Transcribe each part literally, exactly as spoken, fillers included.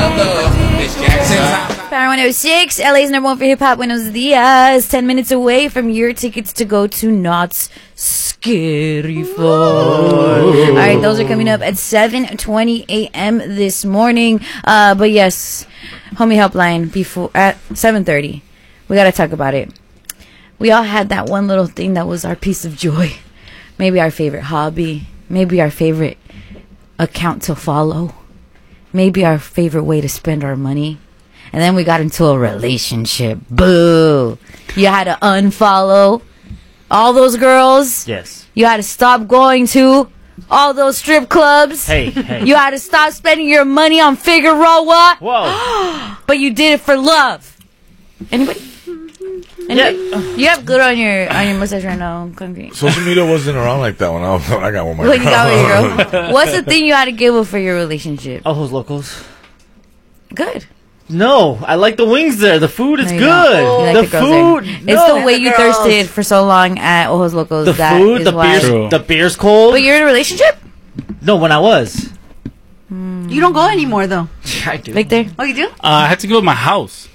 Power one oh six, L A's number one for hip hop. Buenos dias. Ten minutes away from your tickets to go to Knott's Scary Farm. All right, those are coming up at seven twenty a.m. this morning. Uh, but yes, homie helpline before at seven thirty. We gotta talk about it. We all had that one little thing that was our piece of joy. Maybe our favorite hobby. Maybe our favorite account to follow. Maybe our favorite way to spend our money. And then we got into a relationship. Boo. You had to unfollow all those girls. Yes. You had to stop going to all those strip clubs. Hey, hey. You had to stop spending your money on Figueroa. Whoa. But you did it for love. Anybody? Anybody? Yeah. You have glitter on your on your mustache right now. Concrete. Social media wasn't around like that when I, when I got one. When you got with your girl. What's the thing you had to give up for your relationship? Ojos Locos. Good. No, I like the wings there. The food is No, you good. don't. You like the, the girls food. there. No. It's the way you thirsted for so long at Ojos Locos. The that food, is the why. beer's, the beer's cold. But you're in a relationship? No, when I was. You don't go anymore, though. I do. Victor? Oh, you do? Uh, I had to go to my house.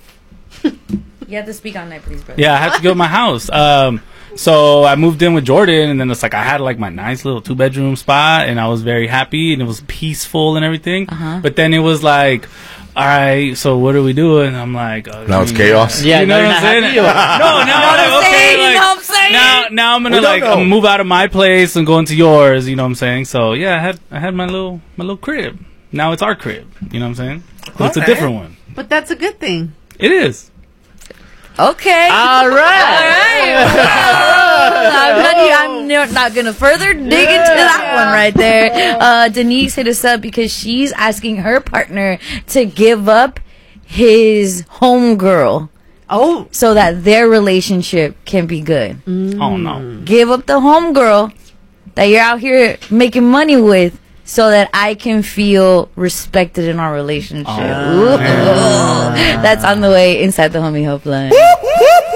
You have to speak on that, please, brother. Yeah, I had to go to my house. Um, so I moved in with Jordan, and then it's like I had like my nice little two bedroom spot, and I was very happy, and it was peaceful and everything. Uh-huh. But then it was like, all right, so what are we doing? I'm like, uh, Now it's chaos? Yeah, you know now what I'm you're saying? not No, now I'm like, okay, saying? You like, know what I'm saying? now, now I'm gonna We don't like know. uh, move out of my place and go into yours. You know what I'm saying? So yeah, I had I had my little my little crib. Now it's our crib. You know what I'm saying? But it's a Alright. different one. But that's a good thing. It is. Okay. All right. All right. Well, I'm not, I'm no- not going to further dig into that one right there. Uh, Denise hit us up because she's asking her partner to give up his homegirl Oh. so that their relationship can be good. Oh no. Give up the homegirl that you're out here making money with so that I can feel respected in our relationship. Oh, Ooh. That's on the way inside the homie helpline.